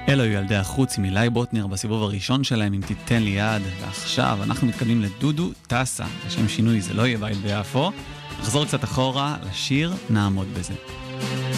אלו ילדי החוץ עם אילי בוטנר בסיבוב הראשון שלהם עם תיתן לי יד, ועכשיו אנחנו מתקדמים לדודו טסה, לשם שינוי זה לא יהיה בית ביפו. נחזור קצת אחורה לשיר נעמוד בזה.